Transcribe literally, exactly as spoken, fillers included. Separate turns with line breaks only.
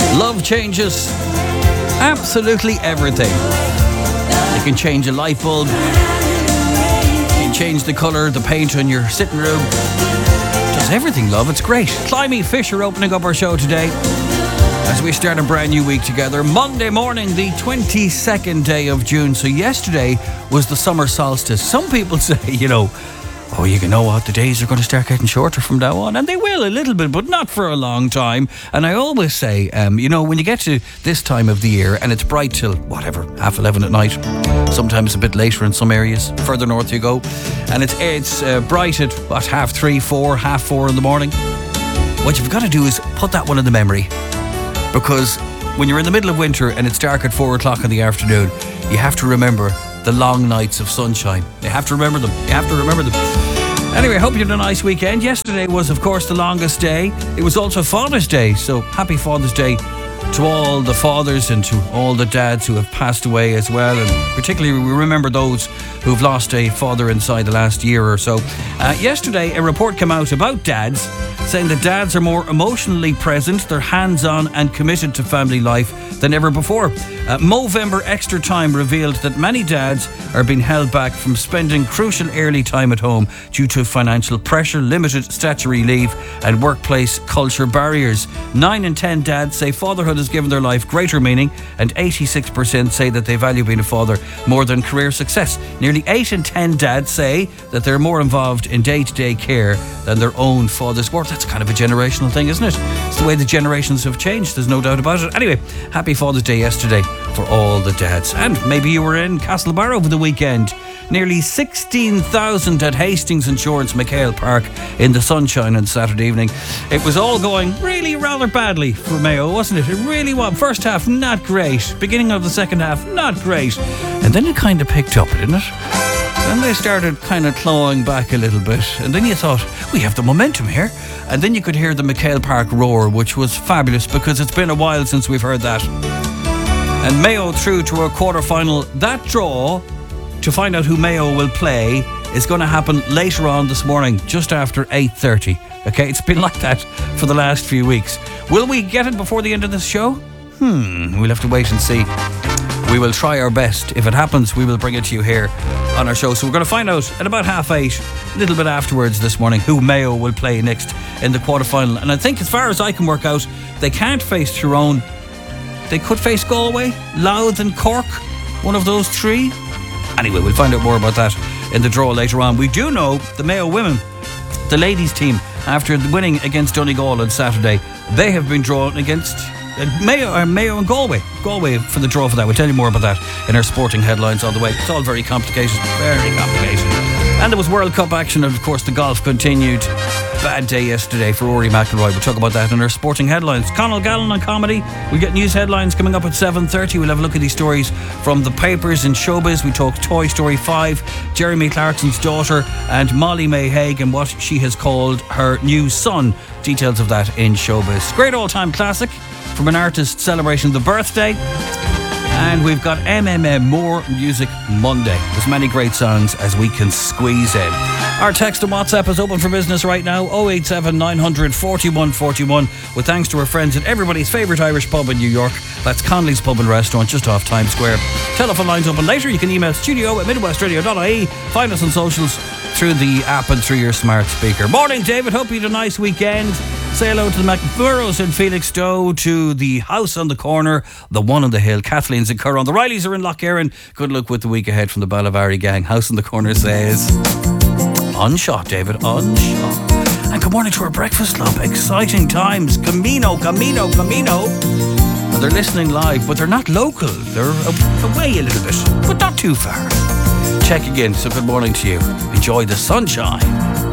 Love changes absolutely everything. You can change a light bulb. You can change the colour, the paint on your sitting room. Does everything, love. It's great. Climie Fisher opening up our show today as we start a brand new week together. Monday morning, the twenty-second day of June. So yesterday was the summer solstice. Some people say, you know, oh, you know what, the days are going to start getting shorter from now on. And they will a little bit, but not for a long time. And I always say, um, you know, when you get to this time of the year and it's bright till, whatever, half eleven at night, sometimes a bit later in some areas, further north you go, and it's it's uh, bright at, what, half three, four, half four in the morning. What you've got to do is put that one in the memory. Because when you're in the middle of winter and it's dark at four o'clock in the afternoon, you have to remember the long nights of sunshine. You have to remember them. You have to remember them. Anyway, I hope you had a nice weekend. Yesterday was, of course, the longest day. It was also Father's Day, so happy Father's Day to all the fathers and to all the dads who have passed away as well. And particularly, we remember those who've lost a father inside the last year or so. Uh, yesterday, a report came out about dads, saying that dads are more emotionally present, they're hands-on and committed to family life than ever before. Uh, Movember Extra Time revealed that many dads are being held back from spending crucial early time at home due to financial pressure, limited statutory leave and workplace culture barriers. Nine in ten dads say fatherhood has given their life greater meaning, and eighty-six percent say that they value being a father more than career success. Nearly eight in ten dads say that they're more involved in day-to-day care than their own father's work. That's kind of a generational thing, isn't it? It's the way the generations have changed, there's no doubt about it. Anyway, happy Father's Day yesterday for all the dads. And maybe you were in Castlebar over the weekend. Nearly sixteen thousand at Hastings Insurance McHale Park in the sunshine on Saturday evening. It was all going really rather badly for Mayo, wasn't it? It really was. First half, not great. Beginning of the second half, not great. And then it kind of picked up, didn't it? Then they started kind of clawing back a little bit. And then you thought, we have the momentum here. And then you could hear the McHale Park roar, which was fabulous because it's been a while since we've heard that. And Mayo through to a quarter-final. That draw, to find out who Mayo will play, is going to happen later on this morning, just after eight thirty. Okay, it's been like that for the last few weeks. Will we get it before the end of this show? Hmm, we'll have to wait and see. We will try our best. If it happens, we will bring it to you here on our show. So we're going to find out at about half eight, a little bit afterwards this morning, who Mayo will play next in the quarter-final. And I think, as far as I can work out, they can't face Tyrone. They could face Galway, Louth and Cork, one of those three. Anyway, we'll find out more about that in the draw later on. We do know the Mayo women, the ladies team, after winning against Donegal on Saturday, they have been drawn against uh, Mayo, uh, Mayo and Galway. Galway for the draw for that. We'll tell you more about that in our sporting headlines on the way. It's all very complicated, very complicated. And there was World Cup action, and of course the golf continued. Bad day yesterday for Rory McIlroy. We'll talk about that in our sporting headlines. Conal Gallen on comedy. We'll get news headlines coming up at seven thirty. We'll have a look at these stories from the papers in showbiz. We talk Toy Story five, Jeremy Clarkson's daughter, and Molly May Hague and what she has called her new son. Details of that in showbiz. Great all-time classic from an artist celebrating the birthday. And we've got M M M, More Music Monday. As many great songs as we can squeeze in. Our text and WhatsApp is open for business right now. oh eight seven nine hundred forty-one forty-one. With thanks to our friends at everybody's favourite Irish pub in New York. That's Connolly's Pub and Restaurant just off Times Square. Telephone lines open later. You can email studio at midwestradio dot I E. Find us on socials through the app and through your smart speaker. Morning, David. Hope you had a nice weekend. Say hello to the McMurrows in Felixstowe, to the house on the corner, the one on the hill, Kathleen's in Curran. The Rileys are in Lough Aaron. Good luck with the week ahead from the Balavari gang. House on the corner says, unshot, David, unshot. And good morning to our breakfast club. Exciting times. Camino, Camino, Camino. And they're listening live, but they're not local. They're away a little bit, but not too far. Check again. So good morning to you. Enjoy the sunshine.